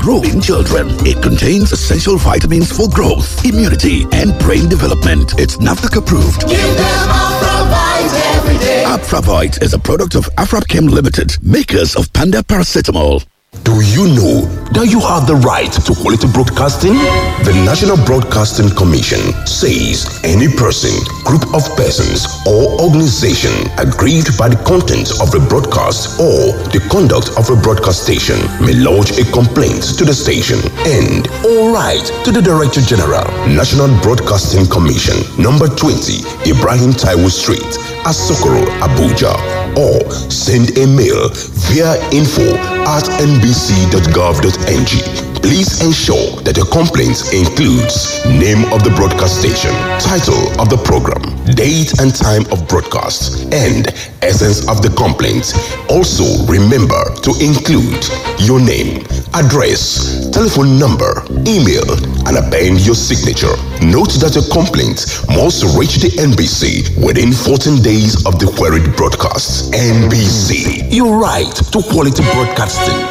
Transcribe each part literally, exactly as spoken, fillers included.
growing children. It contains essential vitamins for growth, immunity, and brain development. It's NAFDAC approved. Give them Afravite every day. Afravite is a product of Afrapchem Limited, makers of Panda Paracetamol. Do you know that you have the right to quality broadcasting? The National Broadcasting Commission says any person, group of persons, or organization aggrieved by the content of a broadcast or the conduct of a broadcast station may lodge a complaint to the station and all right to the Director General, National Broadcasting Commission, number twenty, Ibrahim Taiwo Street, Asokoro, Abuja, or send a mail via info at n b c dot gov dot n g. Please ensure that your complaint includes name of the broadcast station, title of the program, date and time of broadcast, and essence of the complaint. Also, remember to include your name, address, telephone number, email, and append your signature. Note that your complaint must reach the N B C within fourteen days of the queried broadcast. N B C, your right to quality broadcasting.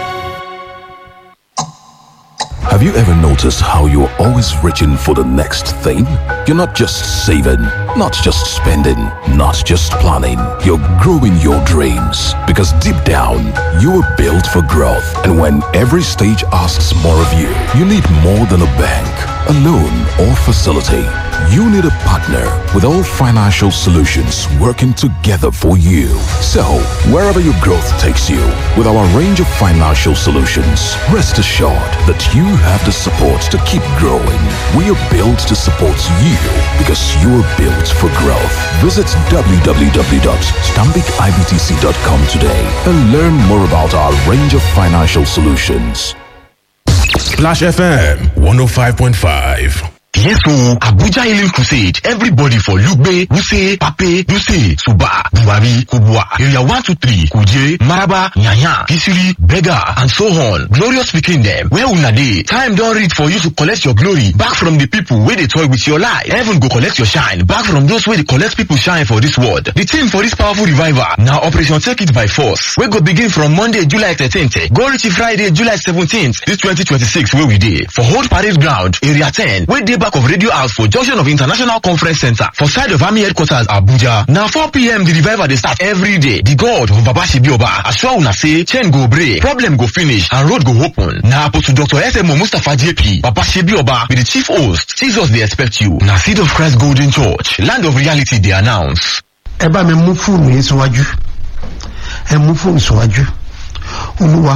Have you ever noticed how you're always reaching for the next thing? You're not just saving, not just spending, not just planning. You're growing your dreams because deep down, you were built for growth. And when every stage asks more of you, you need more than a bank, a loan, or facility. You need a partner with all financial solutions working together for you. So, wherever your growth takes you, with our range of financial solutions, rest assured that you have the support to keep growing. We are built to support you because you are built for growth. Visit w w w dot stanbic i b t c dot com today and learn more about our range of financial solutions. Splash F M one oh five point five. Yes, so Abuja Healing Crusade. Everybody for Lugbe, Wuse, Pape, Duse, Suba, Buwari, Kubwa, Area one two three, Kuje, Maraba, Nyanya, Kisiri, Bega, and so on. Glorious speaking them. Where una dey? Time don't reach for you to collect your glory back from the people where they toy with your life. Heaven go collect your shine back from those where they collect people shine for this world. The team for this powerful revival now Operation Take It by Force. We go begin from Monday, July thirteenth. Go reach Friday, July seventeenth. This twenty twenty-six where we dey for Hold Parade Ground, Area ten. Where they back of Radio House for junction of International Conference Center for side of Army Headquarters Abuja. Now four p m the revival they start every day. The God of Baba Shibioba assure una say chain go break, problem go finish, and road go open. Now Apostle Doctor S M O Mustafa J P, Baba Shibioba be the chief host. Jesus they expect you. Now Seed of Christ Golden Church, land of reality they announce. Eba me mú fóònù yìí síwájú. Ẹ mú fóònù síwájú. Olúwa.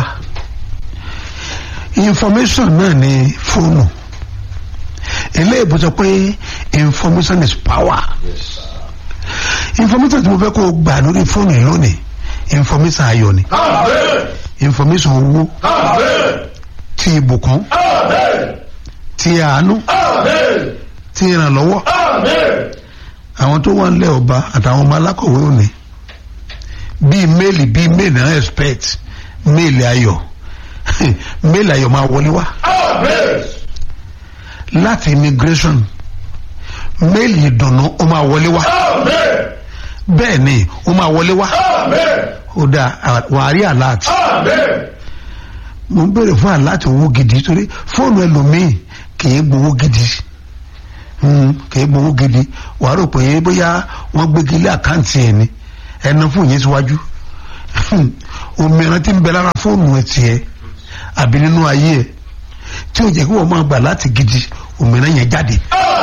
Information náà ni fóònù. Ele bó sọ pé information is power. Yes, information tí mo fẹ́ kó gbà lórí fóònù yìí lónìí. Information ayọ̀ ni. Amen. Information owó. Amen. Ti ìbùkún. Amen. Ti àánú. Amen. Ti ìrànlọ́wọ́. Amen. Àwọn tó wà nílẹ̀ ọba àtàwọn ọmọ alákọ̀wé òní bíi méèlì bíi méèlì náà expect méèlì ayọ̀ méèlì ayọ̀ máa wọlé wá. Láti immigration méèlì ìdùnnú ó máa wọlé wá. Bẹ́ẹ̀ ni ó máa wọlé wá. Ó dáa wàá rí alert. Mo ń béèrè fún alert owó gidi torí fóònù ẹlòmíì kì í gbowó gidi. Kì í gbowó gidi wàá rò pé bóyá wọ́n gbégi lé àkáǹtì ẹ̀ ni ẹnu fún yín síwájú òmìnira tí ń bẹ lára fóònù ẹ̀ tiẹ̀ àbí nínú ayé ẹ̀ tí ó jẹ́ kí wọ́n máa gbà láti gidi òmìnira yẹn jáde.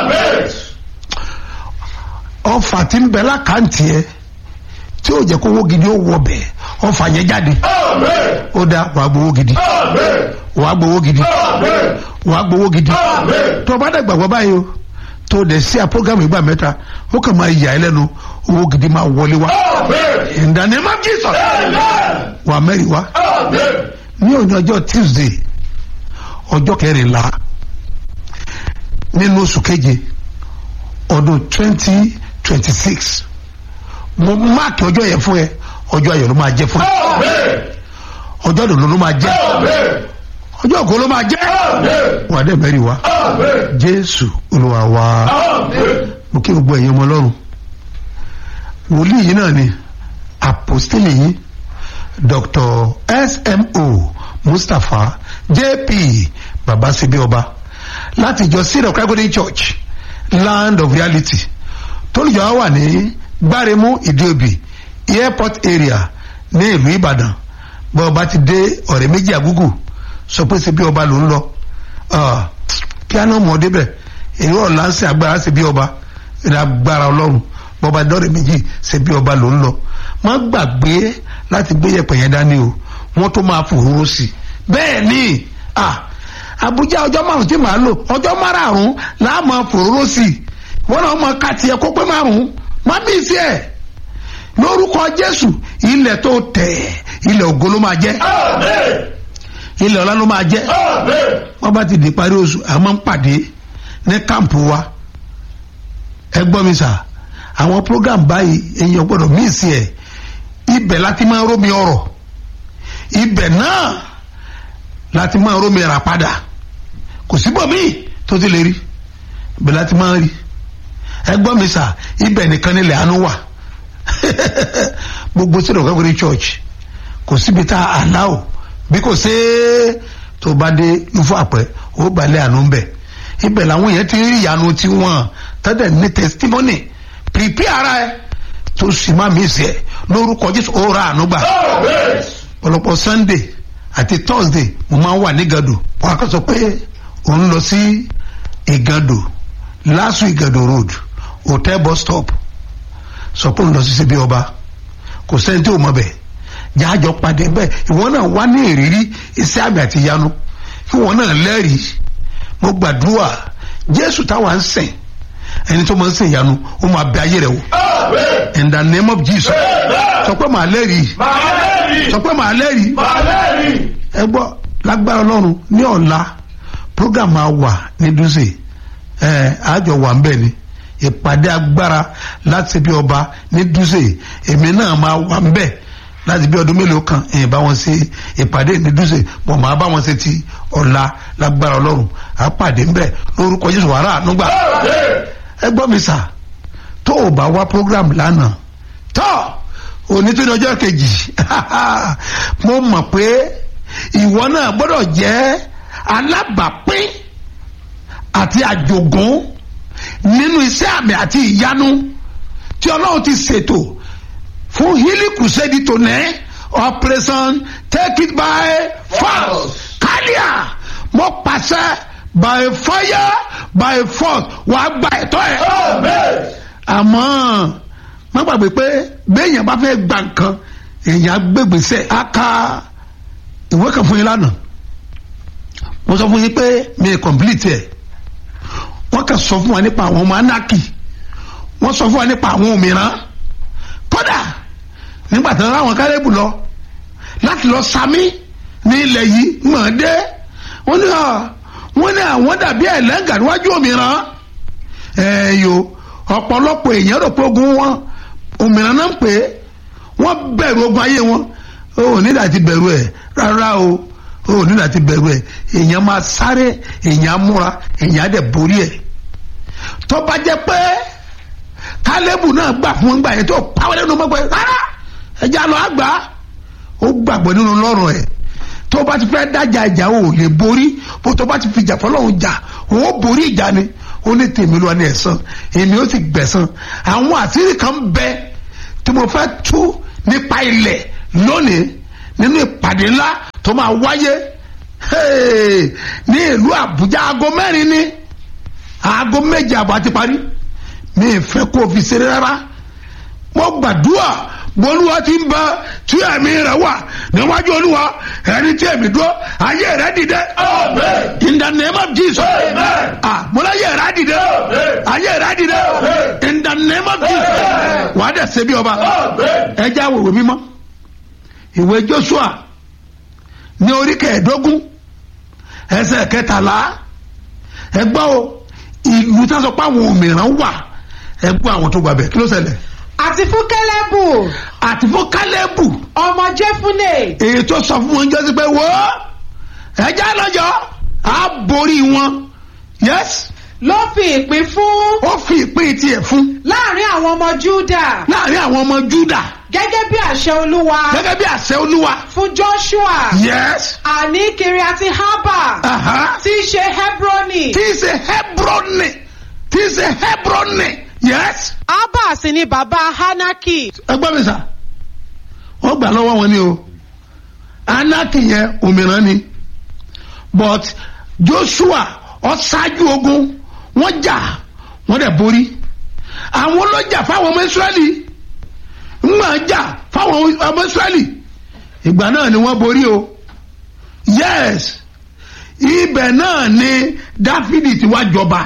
Ọfà tí ń bẹ lákáǹtì ẹ̀ tí ó jẹ́ kó owó gidi ó wọ bẹ̀ ọfà yẹn jáde. Ó dá wàá gbowó gidi wàá gbowó gidi wàá gbowó gidi tó o bá dẹ̀ gbàgbọ́ báyìí o tó dẹ̀ sí a program ìgbà mẹ́ta ó kàn máa yà ẹ́ lẹ́nu owó gidi máa wọlé wá. In the name of Jesus. Wà mẹ́rin wá. Ní òní ọjọ́ Tuesday ọjọ́ kẹrìnlá nínú oṣù keje ọdún twenty twenty six mo máàkì ọjọ́ yẹn fún ẹ ọjọ́ ayọ̀ ló máa jẹ́ fún ẹ ọjọ́ ìdùnnú ló máa jẹ́ ọjọ́ ògo ló máa jẹ́ wà dé mẹ́rin wá Jésù Olúwa wa. Mo kí gbogbo ẹ̀yin ọmọ Ọlọ́run wòlíì yìí náà ni apostoli yìí Doctor S M O Mustapha J P baba sebi ọba láti ìjọ Seed of Christ Golden Church Land of Reality tólùjọ wà ní Gbáremú Ìdíòbí airport area ní ìlú Ìbàdàn bọ́ ọba ti dé ọ̀rẹ́ méjì àgúgù sọ pé sebi ọba ló ń lọ piano mọ̀ débẹ̀ èyí ọ̀la ń ṣe agbára sebi ọba ìlágbára Ọlọ́run bọ́ba dọ́rẹ̀ méjì sebi ọba ló ń lọ má gbàgbé láti gbé yẹ̀pẹ̀ yẹn dání o wọ́n tó máa fòróró sí i bẹ́ẹ̀ ni Àbújá ọjọ́ márùn tí màá lò ọjọ́ márùn láà máa fòróró sí i wọ́n náà máa ka tiẹ̀ kó pé márùn má bí sí ẹ̀ lórúkọ Jésù ilẹ̀ tó tẹ̀ ilẹ̀ ògo ló máa jẹ́ ilẹ̀ ọlá ló máa jẹ́ wọ́n bá ti di parí oṣù àmọ́ ń pàdé ní káàmpù wa ẹ gbọ́ mi sà àwọn program báyìí èèyàn gbọ́dọ̀ mí sí ẹ̀ ibẹ̀ láti máa rómi ọ̀rọ̀ ibẹ̀ náà láti máa rómi ẹ̀rà padà kò síbò míì tó ti lè rí ibẹ̀ láti máa rí ẹ gbọ́ mi sà ibẹ̀ nìkan nílẹ̀ àánú wà gbogbo Seed of Christ Golden Church kò síbi tá a àláò bí kò sí tó bá dé lufo àpẹ ó balẹ̀ àánú ń bẹ̀ ibẹ̀ làwọn èèyàn ti rí ìyanu tí wọ́n tẹ́tẹ̀ ní testimony prepare ara ẹ tó sì má mi sí ẹ lórúkọ Jésù ó ra àánú gbà ọ̀pọ̀lọpọ̀ Sunday àti Thursday mo máa ń wà ní Ìgàdò wọn á kọ́ sọ pé òun lọ sí Ìgàdò lásù Ìgàdò road hotel bus stop sọ pé òun lọ sí sebi ọba kò sẹ́ni tí ò mọ̀ bẹ̀ jáàjọ padì bẹ́ẹ̀ ìwọ náà wá ní ìrírí iṣẹ́ àmì àti ìyanu kí wọn náà lẹ́rìí mo gbàdúrà Jésù táwa ń sìn ẹni tó máa ń sìn ìyanu ó máa bẹ ayé rẹ wò in the name of Jesus sọ pé màá lẹ́rìí sọ pé màá lẹ́rìí ẹ gbọ́ lágbára Ọlọ́run ní ọ̀la program máa wà ní dúsè ẹ àjọ wà ń bẹ̀ ni ìpàdé agbára láti bí ọba ní dúsè èmi náà máa wà ń bẹ̀ láti bí ọdún mélòó kan ẹ̀yìn bá wọn ṣe ìpàdé ní dúsè bọ̀ máa bá wọn ṣe ti ọ̀la lágbára Ọlọ́run àpàdé ń bẹ̀ lórúkọ Jésù wàrà ànúgbà ẹ gbọ́ mi sà tó o bá wá program lánàá tó onítúni ọjọ́ kejì mo mọ̀ pé ìwọ náà gbọ́dọ̀ jẹ́ alábàápín àti àjògún nínú iṣẹ́ àmì àti ìyanu tí Ọlọ́run ti ṣètò fún Healing Crusade tó ní operation take it by force kálíà mo pàṣẹ by fire by force wàá gba ẹ̀tọ́ ẹ̀. àmọ́ má gbàgbé pé béèyàn bá fẹ́ gba nǹkan èèyàn gbégbèsè á ka ìwé kan fún yín lánàá mo sọ fún yín pé mi complete ẹ̀ wọ́n kàn sọ fún wa nípa àwọn ọmọ anaki wọ́n sọ fún wa nípa àwọn òmìrán kódà nígbà tí wọ́n ráwọn Kálẹ́bù lọ láti lọ sami ní ilẹ̀ yìí mọ̀ ọ́n dé wọ́n ní wọ́n ní àwọn dàbí ẹ̀lẹ́gà níwájú òmìrán ẹ̀yọ́ ọ̀pọ̀lọpọ̀ èèyàn rò pé ogun wọn òmìrán náà ń pè é wọ́n bẹ̀rù ogun ayé wọn ó ní láti bẹ̀rù ẹ̀ rárá o ó ní láti bẹ̀rù ẹ̀ èèyàn máa sáré èèyàn múra èèyàn dẹ̀ borí ẹ̀ tó bá jẹ́ pé Kálẹ́bù náà gbà fún gbà yẹn tó pàwọ́ lẹ́nu mọ́gbẹ́ rárá ẹja lọ àgbà ó gbàgbọ́ nínú lọ́rùn ẹ̀ tó bá ti fẹ́ dájà ìjà ò lè borí bó tó bá ti fi ìjà fọlọ́run jà ó borí ìjà ni ó ní tèmi ló wà ní ẹ̀san èmi ó sì gbẹ̀san àwọn àṣírí kan bẹ tí mo fẹ́ tú nípa ilẹ̀ lónìí nínú ìpàdé ńlá tó máa wáyé ní ìlú Àbújá aago mẹ́rin ní aago méje àbọ̀ àti parí mi ì fẹ́ kó o fi ṣeré rárá mo gbàdúrà bolúwa ti ń bá tí ẹ̀mí rẹ̀ wà níwájú Olúwa ẹni tí ẹ̀mí dúró ayé rẹ̀ dìde. Amen. In the name of Jesus. Amen. Ah, mo láyé rẹ̀ dìde. Amen. Ayé rẹ̀ dìde. Amen. In the name of Jesus. Amen. Wà á dẹ̀ ṣe bí ọba. Ẹ já wòwé mímọ́ ìwé Joshua ní orí kẹẹ̀ẹ́dógún ẹsẹ̀ kẹtàlá ẹ gbọ́ o ìlú tí wọ́n sọ pé àwọn òmìrán wà ẹ gbọ́ àwọn tó gbà bẹ̀ kí ló ṣẹlẹ̀. àti fún Kálẹ́bù. àti fún Kálẹ́bù. ọmọ Jẹ́fúnè. èyí tó sọ fún wọn jọ sí pé wo ẹja lọ́jọ́ á borí wọn. yes. ló fi ìpín fún. ó fi ìpín tiẹ̀ fún. láàrin àwọn ọmọ Júdà. láàrin àwọn ọmọ Júdà. gẹ́gẹ́ bí àṣẹ olúwa gẹ́gẹ́ bí àṣẹ olúwa fún Joshua yes àní Kiriati Haba aha tí í ṣe Hebroni tí í ṣe Hebroni tí í ṣe Hebroni yes. Haba sì ni bàbá Hanaki. ẹgbẹ́ mi sà wọ́n gbà lọ́wọ́ wọn ni o Hanaki yẹn òmìnira ni but Joshua ọ̀ṣáájú ogun wọ́n jà wọ́n dẹ̀ borí àwọn olójà fáwọn ọmọ Israẹli ńgbà jà fáwọn ọmọ Israẹli ìgbà náà ni wọ́n borí o yes ibẹ̀ náà ni Dáfídì ti wá jọba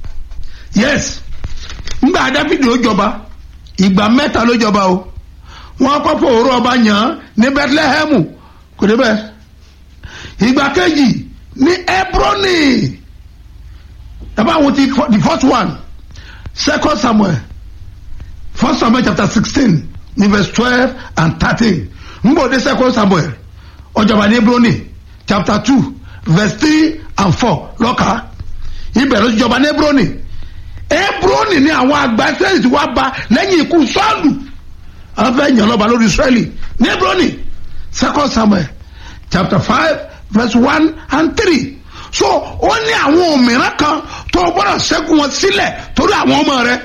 yes ńgbà Dáfídì ó jọba ìgbà mẹ́ta ló jọba o wọ́n kọ́kọ́ òru ọba yàn ní Bethlehem kò débẹ̀ ìgbà kejì ní Hebroni about the, the first one second Samuel first Samuel chapter sixteen ní verse twelve and thirteen ngbọ de second Samuel ọjọba ní Hebroni chapter two verse three and four lọ́ka ibẹ̀ ló jọba ní Hebroni Hebroni ni àwọn àgbà Israẹli ti wá bá lẹ́yìn ikú Sọ́ọ̀lù àwọn fẹ́ yàn lọ́ba lórí Israẹli ní Hebroni second Samuel chapter five verse one and three so ó ní àwọn òmìnira kan tó gbọ́dọ̀ ṣẹ́gun wọn sílẹ̀ torí àwọn ọmọ rẹ̀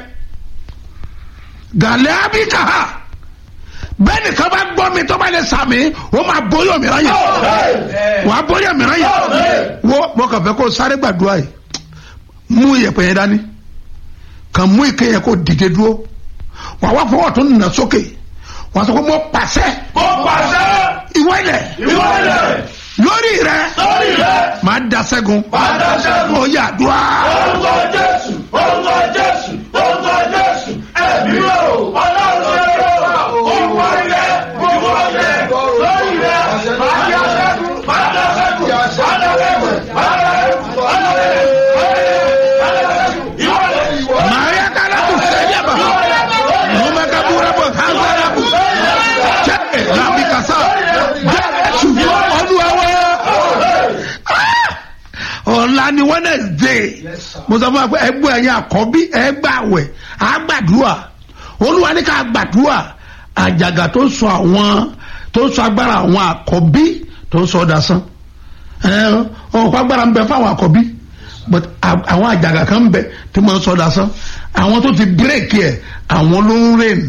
gàlẹ́ abikaha bẹ́ẹ̀ nìkan bá gbọ́ mi tó bá lè sàmì ó máa borí òmìnira yẹn wà á borí òmìnira yẹn wo mo kàn fẹ́ kó sáré gbàdúrà yìí mú iyẹ̀pẹ̀ yẹn dání kàn mú ike yẹn kó dìde dúró wà wá fọwọ́ tó nà sókè wà sọ pé mo pàṣẹ mo pàṣẹ ìwọ ilẹ̀ ìwọ ilẹ̀ lórí rẹ lórí rẹ máa da ṣẹ́gun máa da ṣẹ́gun ó yá àdúrà. orúkọ Jésù orúkọ Jésù orúkọ Jésù ẹ̀mí rò ọlọ́run ṣe rò orúkọ ilẹ̀ ìwọ ilẹ̀ lórí rẹ máa da ṣẹ́gun máa da ṣẹ́gun máa da ṣẹ́gun máa da ṣẹ́gun máa da ṣẹ́gun ìwọ ilẹ̀. Maria Kalabu Sediaba Numa Kabura Bo Hanzarabu Chepe Rabikasa Jésù Olúwa ọ̀la ni Wednesday mo sọ fún wa pé ẹgbẹ́ ẹ̀yin àkọ́bí ẹgbàwẹ̀ àgbàdúrà Olúwa ní ká gbàdúrà àjàgà tó sọ àwọn tó sọ agbára àwọn àkọ́bí tó sọ dasán ẹ̀ ọ̀pọ̀ agbára ń bẹ fáwọn àkọ́bí but àwọn àjàgà kan ń bẹ tí mo sọ dasán àwọn tó ti bírèkì ẹ̀ àwọn ló ń rìn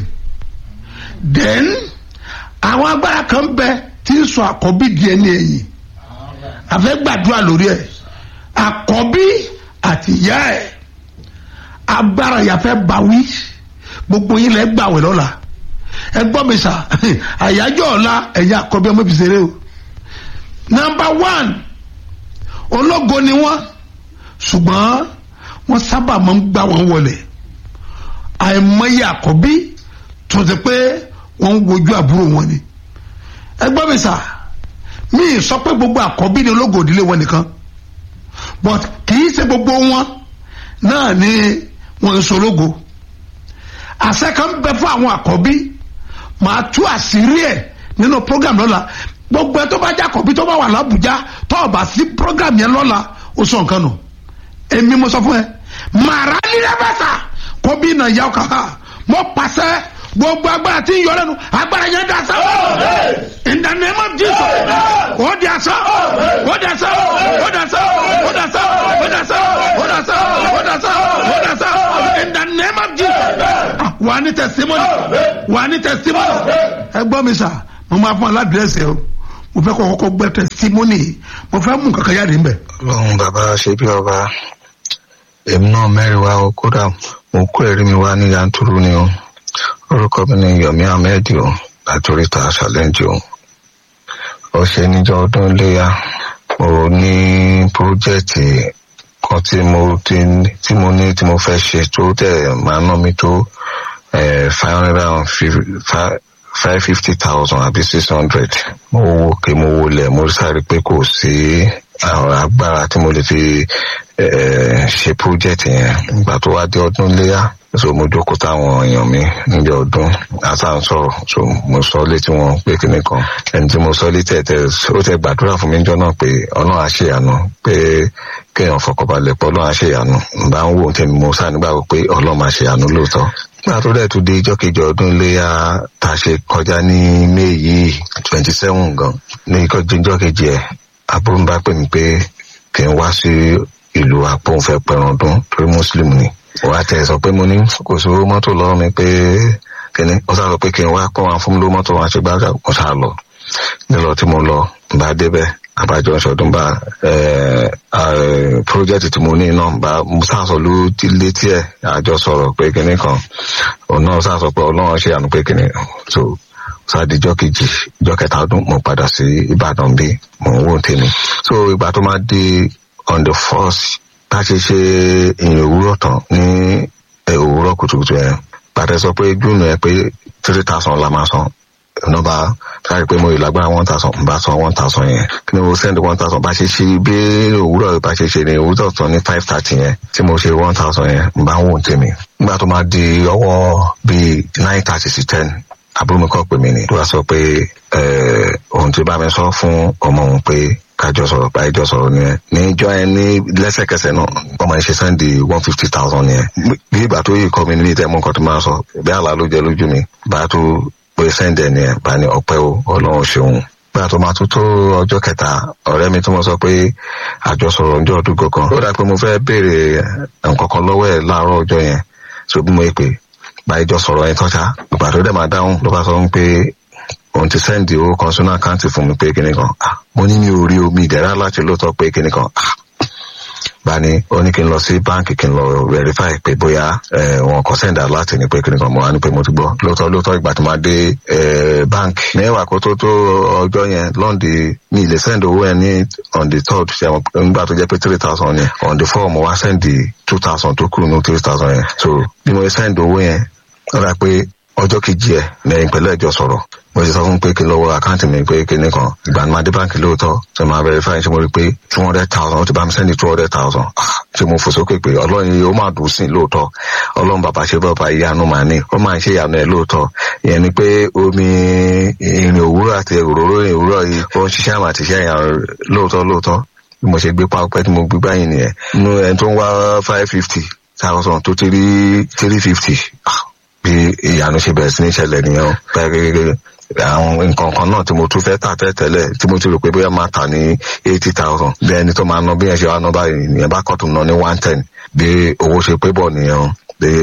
then àwọn agbára kan ń bẹ tí ń sọ àkọ́bí di ẹni ẹ̀yìn àfẹ́ gbàdúrà lórí ẹ̀ àkọ́bí àti ìyá ẹ̀ agbára yàfẹ́ bawí gbogbo yín lẹ́ gbàwẹ̀ lọ́la ẹ gbọ́ mi sà àyájọ́ ọ̀la ẹ̀yà àkọ́bí ọmọ ìbí ṣeré o number one ológo ni wọ́n ṣùgbọ́n wọ́n sábà máa ń gbá wọn wọlé àìmọye àkọ́bí tó ti pé wọ́n ń wojú àbúrò wọn ni ẹ gbọ́ mi sà mi sọ pé gbogbo àkọ́bí ni ológo ìdílé wọn nìkan but kì í ṣe gbogbo wọn náà ni wọn ń ṣológo àṣẹ kan bẹ fún àwọn àkọ́bí màá tú àṣírí ẹ̀ nínú program lọ́la gbogbo ẹ tó bá jẹ́ àkọ́bí tó bá wà lábùjá tó o bá sí program yẹn lọ́la ó sọ nǹkan nù èmi mo sọ fún ẹ màrá nílẹ̀ bàtà kó bí iná ìyá ọkà ha mo pàṣẹ gbogbo agbára tí ń yọ lẹ́nu agbára yẹn dá sá in the name of Jesus ó di asá ó di asá ó di asá ó di asá ó di asá ó di asá ó di asá ó di asá in the name of Jesus wà á ní testimony wà á ní testimony ẹ gbọ́ mi sà mo máa fún aládìrẹ́sì ẹ o mo fẹ́ kọ́ kọ́kọ́ gbẹ́ testimony mo fẹ́ mú kankan yára níbẹ̀. lọ́hùn bàbá ṣe bí ọba èmi náà mẹ́rin wá o kódà mo kó ẹ̀rí mi wá ní yanturu ni o orúkọ mi ni Yomi Ahmed o látòrí ta challenge o ó ṣe níjọ́ ọdún iléyà mo ní pírójẹ́tì kan tí mo ti tí mo ní tí mo fẹ́ ṣe tó tẹ̀ máa ná mi tó five hundred and five five fifty thousand àbí six hundred mo wo ke mo wo lẹ̀ mo sáré pé kò sí àwọn agbára tí mo lè fi ṣe pírójẹ́tì yẹn nígbà tó wá dé ọdún iléyà so mo jókòó táwọn èèyàn mi níbi ọdún àtà ń sọ̀rọ̀ so mo sọ létí wọn pé kíní kan ẹni tí mo sọ létí ẹ̀ tẹ́ ó tẹ́ gbàdúrà fún mi jọ náà pé Ọlọ́run àṣeyànú pé kéèyàn fọkànbalẹ̀ pé Ọlọ́run àṣeyànú n bá ń wò tẹ́mi mo sá nígbà pé Ọlọ́run àṣeyànú lóòótọ́ nígbà tó dẹ̀ tún dé ijọ́ kejì ọdún iléyà tá a ṣe kọjá ní May yìí twenty seven gan ní ijọ́ kejì ẹ̀ àbúrò mi bá pè mí pé kí n wá sí ìlú àpò òun fẹ́ pẹ̀ràn ọdún torí muslim ni wọ́n á tẹ̀ sọ pé mo ní kò sí owó mọ́tò lọ́wọ́ mi pé kíní ó sá sọ pé kí n wá kọ́ wọn fún mi lówó mọ́tò wọn àṣegbá ó sá lọ nílọ tí mo lọ bá débẹ̀ àbájọ ṣọdún bá project tí mo ní náà bá mo sáàsọ ló létí ẹ̀ àjọ sọ̀rọ̀ pé kíní kan òun náà sáàsọ pé ọlọ́run ṣe àánú pé kíní so sáàdìjọ́ kejì ìjọ́ kẹta ọdún mo padà sí Ìbàdàn bí mo ń wò tèmi so ìgbà tó máa di on the first bá ṣe ṣe ìyìn òwúrọ̀ tán ní òwúrọ̀ kùtùkùtù ẹ̀ pàtẹ sọ pé júùnù ẹ pé three thousand la máa san nọmba káyọ̀ pé mo yìí lágbára one thousand n bá san one thousand yẹn kí ni mo send one thousand bá ṣe ṣe bí òwúrọ̀ bá ṣe ṣe ní òwúrọ̀ tán ní five thirty yẹn tí mo ṣe one thousand yẹn n bá ń wò tèmi nígbà tó máa di ọwọ́ bíi nine thirty sí ten àbúrò mi kọ́ pè mí ni tó wá sọ pé ohun tí bá mi sọ fún ọmọ òun pé kájọ sọ̀rọ̀ báyìí jọ sọ̀rọ̀ nìyẹn níjọ́ ẹ ní lẹ́sẹ̀kẹsẹ̀ náà ọmọ yẹn ṣe sẹ́ndì one fifty thousand yẹn bí ìgbà tó yìí kọ́ mi ní ìtẹ́mú nǹkan tó máa sọ bí àlá ló jẹ lójú mi bá tó pé sẹ́ndì ẹ̀ nìyẹn bá ní ọpẹ́ o ọlọ́run ṣeun gbà tó máa tó tó ọjọ́ kẹta ọ̀rẹ́ mi tó mọ̀ sọ pé àjọ sọ̀rọ̀ ọjọ́ ọdún kankan ó dà pé mo fẹ́ béèrè nǹkan kan lọ́wọ́ ẹ̀ láàárọ̀ ọjọ́ yẹn so bí mo pè báyìí jọ sọ̀rọ̀ yẹn tọ́já ìgbà tó dẹ̀ máa dáhùn ló bá sọ pé òun ti sẹ́ndì owó kan sínú àkáǹtì fún mi pé kíní kan ah mo ní mi ò rí omi ìdẹ́rà láti lóòótọ́ pé kíní kan ah bá ní ó ní kí n lọ sí báǹkì kí n lọ verify pé bóyá wọn kò sẹ́ndà láti ní pé kíní kan mo wá ní pé mo ti gbọ́ lóòótọ́ lóòótọ́ ìgbà tí máa dé báǹkì mẹ́wàá kó tó tó ọjọ́ yẹn lọ́ndì mi lè sẹ́ndì owó yẹn ní on the third nígbà tó jẹ́ pé three thousand yẹn on the four mo wá sẹ́ndì two thousand tó kù ní three thousand yẹn so bí mo sẹ́ndì owó yẹn ó rà pé ọjọ́ kejì ẹ̀ lẹ́yìn pẹ̀lú ẹjọ́ sọ̀rọ̀ mo ti sọ fún pé kí n lọ wọ àkáǹtì mi pé kí nìkan ìgbà ní máa dé báǹkì lóòótọ́ ṣe máa verify ṣe mo rí pé two hundred thousand ó ti bá mi sẹ́ni two hundred thousand ṣe mo fò sókè pé ọlọ́run yìí ó máa dùn sí lóòótọ́ ọlọ́run bàbá ṣe bàbá ìyanu màá ní ó máa ń ṣe ìyanu ẹ̀ lóòótọ́ ìyẹn ni pé omi ìrìn òwúrọ̀ àti òróró ìrìn òwúrọ̀ yìí ó ń ṣiṣẹ́ àmà àti iṣẹ́ ìyanu lóòótọ́ lóòótọ́ bí mo ṣe gbé pápẹ́ tí mo gbé báyìí nìyẹn inú ẹni tó ń wá five fifty thousand tó ti rí three fifty bí ìyanu ṣe bẹ̀rẹ̀ sí ní ìṣẹ̀lẹ̀ nìyẹn o pẹ́ẹ́rẹ́rẹ́ àwọn nǹkan kan náà tí mo tún fẹ́ tà tẹ́tẹ́lẹ̀ tí mo ti rò pé bóyá máa tà ní eighty thousand bí ẹni tó máa ná bí yẹn ṣe wá ná báyìí nìyẹn bá kọ́ tó ná ní one ten bí owó ṣe pé bọ̀ nìyẹn o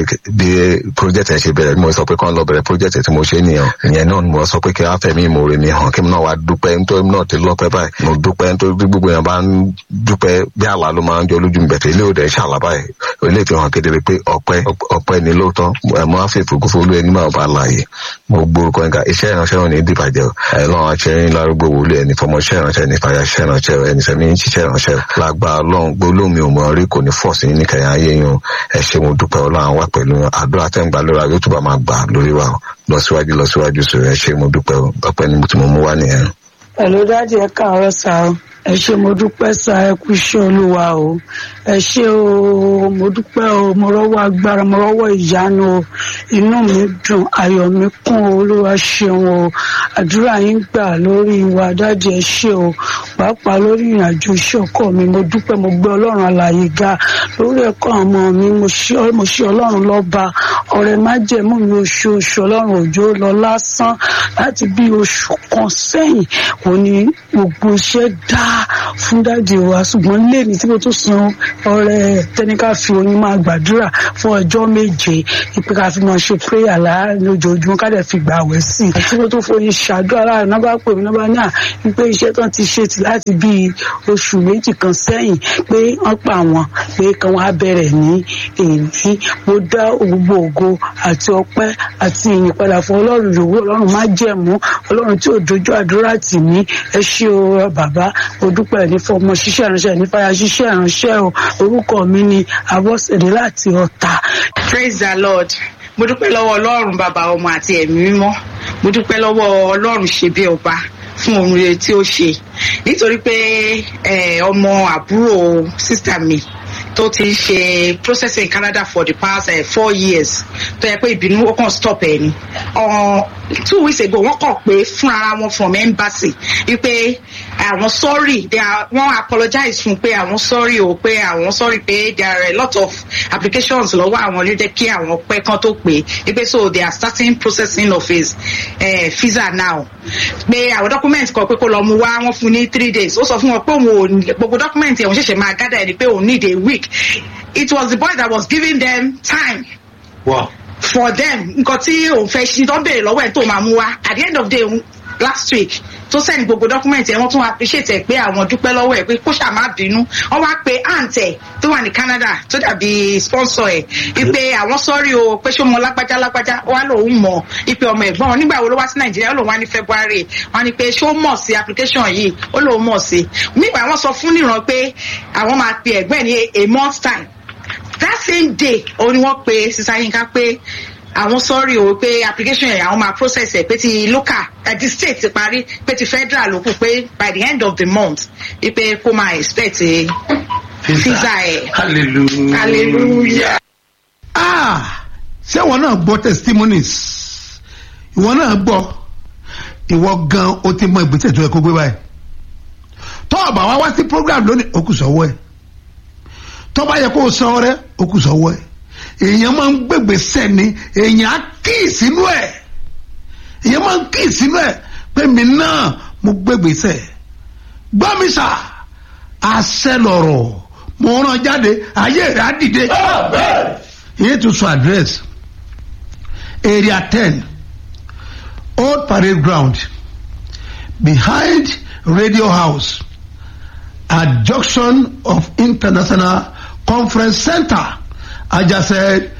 bí project ẹ̀ ṣe bẹ̀rẹ̀ bí mo sọ pé kán lọ bẹ̀rẹ̀ project tí mo ṣe nìyẹn ìyẹn náà ni mo sọ pé kí wọ́n fẹ̀mí ìmoore mi hàn kí mi náà wá dúpẹ́ nítorí náà ti lọ́pẹ́ báyìí mo dúpẹ́ nítorí gbogbo yẹn bá ń dúpẹ́ bí àlá ló máa ń jọ lójú mi bẹ̀tẹ̀ ilé òde ṣàlá báyìí ilé ti hàn kedere pé ọpẹ́ ọpẹ́ ni lóòótọ́ ẹ̀mọ́ àfẹ́fẹ́ olú ẹni máa bá láàyè mo gbórúkọ nǹkan iṣẹ́ ìránṣẹ́ wọn ní ìdìbàjẹ́ ẹ̀ lọ́wọ́ aṣẹ́yìn lárúgbó wòlé ẹni fọmọ iṣẹ́ ìránṣẹ́ ní fàyà iṣẹ́ ìránṣẹ́ ẹni sẹ́mi ń ṣiṣẹ́ ìránṣẹ́ lágbá ọlọ́run gbólóhùn ò mọ̀ rí kò ní fọ̀ sí ní kẹyìn ayé yín ẹ ṣé mo dúpẹ́ ọlọ́run wá pẹ̀lú àdúrà tẹ́ ń gbà lóra yóò túbọ̀ máa gbà lórí wa lọ síwájú lọ síwájú sọ ẹ ṣé mo dúpẹ́ ọpẹ́ ni mo ti mọ mú wá nìyẹn. Hello dájú ẹ káàárọ̀ sá o ẹ ṣé mo dúpẹ́ sá ẹ kú iṣẹ́ olúwa o ẹ ṣé o mo dúpẹ́ o mo rọ́wọ́ agbára mo rọ́wọ́ ìyanu o inú mi dùn ayọ̀ mi kún o olúwa ṣeun o àdúrà yín gbà lórí wa dájú ẹ ṣé o pàápàá lórí ìrìnàjò iṣẹ́ ọkọ mi mo dúpẹ́ mo gbé ọlọ́run alààyè ga lórí ẹ̀kọ́ ọmọ mi mo ṣe ọlọ́run lọ́ba ọ̀rẹ́ májẹ̀mú mi oṣooṣù ọlọ́run òjò lọ lásán láti bí oṣù kan sẹ́yìn òní gbogbo iṣẹ́ dá fún dáàdì wa ṣùgbọ́n lẹ́ni tí mo tún san ọrẹ tẹnika fi oyin máa gbàdúrà fún ọjọ́ méje ìpè ká fi máa ṣe prayer láàárín lójoojúmọ́ ká dẹ̀ fi gbà wẹ̀ sí i tí mo tún foyin ṣàdúrà láàrin náà bá pè mí náà bá ní à wípé iṣẹ́ tán ti ṣe ti láti bí oṣù méjì kan sẹ́yìn pé wọ́n pa àwọn pé kan wá bẹ̀rẹ̀ ní èyí mo dá gbogbo ògo àti ọpẹ́ àti ìyìn padà fún ọlọ́run yòówó ọlọ́run má jẹ̀mú ọlọ́run tí ò dojú àdúrà tì mí ẹ ṣé o bàbá mo dúpẹ́ ní fọmọ ṣiṣẹ́ ìránṣẹ́ ní fàyà ṣiṣẹ́ ìránṣẹ́ o orúkọ mi ni Abọ́sẹ̀dé láti Ọ̀tà. Praise the Lord. Mo dúpẹ́ lọ́wọ́ ọlọ́run bàbá ọmọ àti ẹ̀mí mímọ́ mo dúpẹ́ lọ́wọ́ ọlọ́run ṣe bí ọba fún ohun rere tí ó ṣe nítorí pé ọmọ àbúrò sísítà mi tó ti ń ṣe processing in Canada for the past uh, four years tó yẹ pé ìbínú ó kàn stop ẹ ni two weeks ago wọ́n kàn pé fún ara wọn from embassy wípé àwọn sorry they are wọ́n apologize fún pé àwọn sorry o pé àwọn sorry pé there are a lot of applications lọ́wọ́ àwọn ló jẹ́ kí àwọn pẹ́ kan tó pé wípé so they are starting processing of his uh, visa now pé àwọn document kan pé kó lọ mú wá wọ́n fún ní three days ó sọ fún wọn pé òun ò gbogbo document yẹn òun ṣẹ̀ṣẹ̀ máa gather ẹni pé òun need a week it was the boy that was giving them time. Wow. For them nǹkan tí òun fẹ́ ṣe tó ń béèrè lọ́wọ́ ẹ̀ tó máa mú wá at the end of the day last week tó send gbogbo document ẹ̀ wọ́n tún appreciate ẹ̀ pé àwọn dúpẹ́ lọ́wọ́ ẹ̀ pé kó ṣáà má bínú wọ́n wá pe aunt ẹ̀ tó wà ní Canada tó dàbí sponsor ẹ̀ ipe àwọn sorry o pé ṣó mọ lágbájá lágbájá wà lóun mọ̀ ipe ọmọ ẹ̀gbọ́n nígbà wo ló wá sí Nàìjíríà ó lòun wá ní February wọ́n ní pé ṣó mọ̀ sí application yìí ó lòun mọ̀ sí nígbà wọ́n sọ fún níran pé àwọn máa pe ẹ̀gbọ́n ẹ̀ ní a month time that same day òun ni wọ́n pe Sister Yinka pé àwọn sorry o pé application yẹn àwọn máa process ẹ̀ pé ti local at the state ti parí pé ti federal ló kù pé by the end of the month pé kó máa expect visa ẹ̀. hallelujah. hallelujah. ah ṣé ìwọ náà gbọ́ testimonies ìwọ náà gbọ́ ìwọ gan o ti mọ ìgbésẹ̀ tó yẹ kó gbé báyìí tọ́ ọ̀bà wá wá sí program lónìí ó kù sọ́wọ́ ẹ̀ tọ́ bá yẹ kó o san ọrẹ ó kù sọ́wọ́ ẹ̀ èèyàn máa ń gbègbè sẹ́ni èèyàn á kí ìsínú ẹ̀ èèyàn máa ń kí ìsínú ẹ̀ pé mi náà mo gbègbè sẹ́ gbọ́ mi sà àṣẹ lọ̀rọ̀ mo rán jáde ayé rẹ̀ á dìde ìyẹn tún sọ address area ten old parade ground behind radio house at junction of international conference center adjacent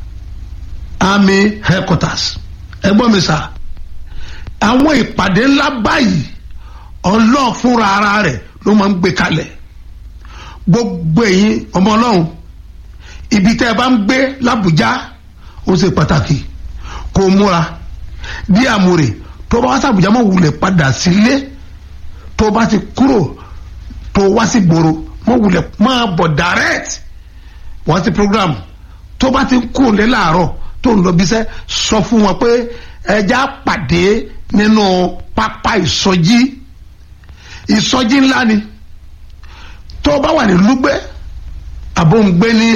army headquarters ẹgbọ́n mi sà àwọn ìpàdé ńlá báyìí ọlọ́ọ̀ fúnra ara rẹ̀ ló máa ń gbé kalẹ̀ gbogbo ẹ̀yin ọmọ ọlọ́run ibi tẹ́ ẹ bá ń gbé l'Àbújá ó ṣe pàtàkì kó múra bí àmúre tó bá wá sí Àbújá mọ̀ wulẹ̀ padà sílé tó bá ti kúrò tó wá sí gbòòrò mọ̀ wulẹ̀ máa bọ̀ direct wọ́n ti program tó bá ti kú lé láàárọ̀ tó ń lọ bíṣẹ́ sọ fún wọn pé ẹja pàdé nínú pápá ìsọjí ìsọjí ńlá ni tó bá wà ní Lúgbẹ́ àbóǹgbé ní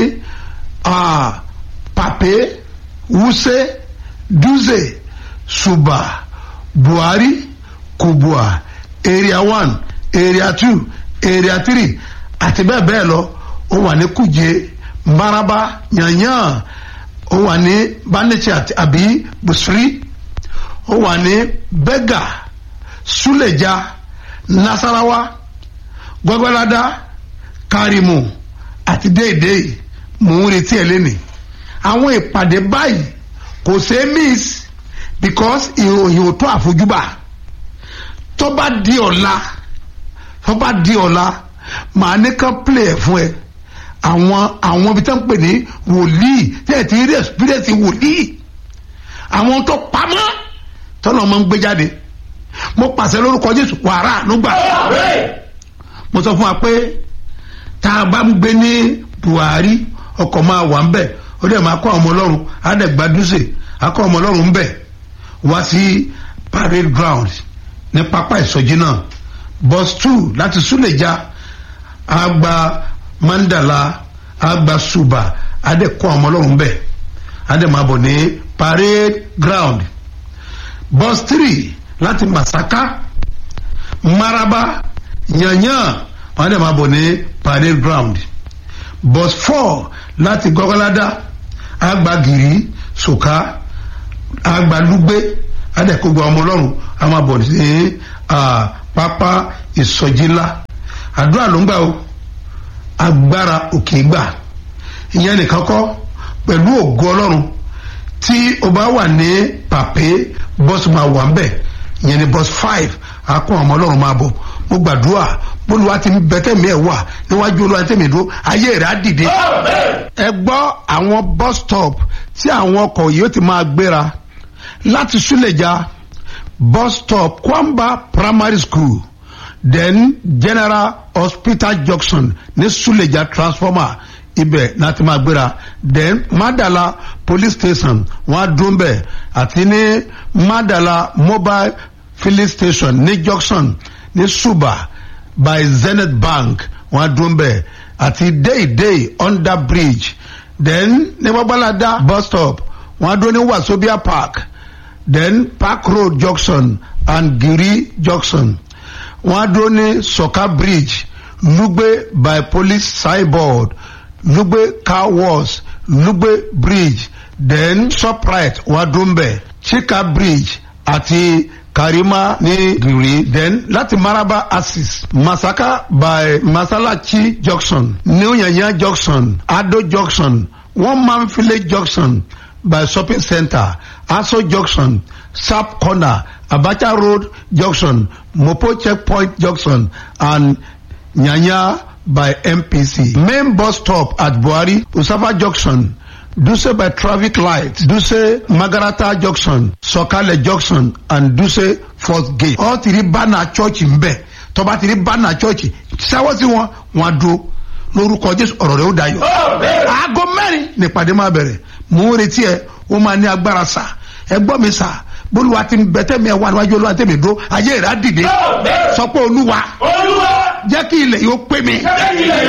Pàpé Wúsẹ́ Dúzè Ṣùbà Buhari Kubwa area one area two area three àti bẹ́ẹ̀ bẹ́ẹ̀ lọ ó wà ní Kùjé Maraba Yanyan ó wà ní Banichi àbí Busiri ó wà ní Bega Suleja Nasarawa Gbọgbọlada Karimu àti déédéé mò ń retí ẹ lẹ́nìí àwọn ìpàdé báyìí kò ṣeé miss because ìròyìn ò tó àfojúbà tó bá di ọ̀la tó bá di ọ̀la màá ní kán play ẹ̀ fún ẹ àwọn àwọn ibi tó ń pè ní wòlíì tí ẹ ti rí experience wòlíì àwọn tó pamọ́ tọ́nà máa ń gbé jáde mo pàṣẹ lórúkọ Jésù wàrà nígbà mo sọ fún wa pé tá a bá ń gbé ní Buhari ọkọ̀ máa wà ń bẹ̀ ó dẹ̀ máa kọ́ ọmọ ọlọ́run á dẹ̀ gbadúsè á kọ́ ọmọ ọlọ́run ń bẹ̀ wá sí parade ground ní pápá ìsọjí náà bus two láti Súlẹ̀já á gba Mandala agba Suba adé kọ́ ọmọ ọlọ́run bẹ́ẹ̀ adé máa bọ̀ ní parade ground bus three láti Masaka Maraba Yanyan adé máa bọ̀ ní parade ground bus four láti Gọgọlada agba Giri Soka agba Lugbe adé kó gba ọmọ ọlọ́run a máa bọ̀ ní pápá ìsọjí ńlá àdúrà ló ń gbà o agbára òkè gbà ìyẹn nìkan kọ́ pẹ̀lú ògo ọlọ́run tí o bá wà ní Pàpé bọ́sù máa wà ń bẹ̀ ìyẹn ní bọ́sù five akọ́ ọmọ ọlọ́run máa bọ̀ mo gbàdúrà bólúwa ti bẹ́tẹ̀mí ẹ̀ wà níwájú olúwa tẹ̀mí dúró ayé rẹ̀ á dìde. ẹ gbọ́ àwọn bus stop tí àwọn ọkọ̀ yìí ó ti máa gbéra láti Súlẹ̀já bus stop Kwamba Primary School then General Hospital Junction ní Súlẹ̀já transformer ibẹ̀ láti máa gbéra then Madala police station wọ́n á dún bẹ̀ àti ní Madala mobile filling station ní junction ní Suba by Zenith Bank wọ́n á dún bẹ̀ àti Deidei under bridge then ní Babalada bus stop wọ́n á dún ní Wasobia Park then Park Road junction and Giri junction wọ́n á dún ní Soka bridge Lugbe by police signboard Lugbe car wash Lugbe bridge then Shoprite wọ́n á dún bẹ̀ Chika bridge àti Karima ní Giri then láti Maraba Axis Masaka by Masalachi junction New Yanya junction Ado junction One Man Village junction by shopping center Aso junction Sap corner Abacha road junction Mopo checkpoint junction and Nyanya by M P C main bus stop at Buhari Usafa junction Duse by traffic light Duse Magarata junction Sokale junction and Duse fourth gate all three banner church ń bẹ tó bá three banner church sáwọ́ sí wọn wọn dúró lórúkọ Jésù ọ̀rọ̀ rẹ̀ ó dayọ̀ aago mẹ́rin nípàdé máa bẹ̀rẹ̀ mò ń retí ẹ ó máa ní agbára sà ẹ gbọ́ mi sà bólúwa ti ń bẹ tẹ́mi ẹ̀ wá níwájú olúwa tẹ́mi dó ayé rẹ̀ á dìde sọ pé olúwa jẹ́ kí ilẹ̀ yóò pé mi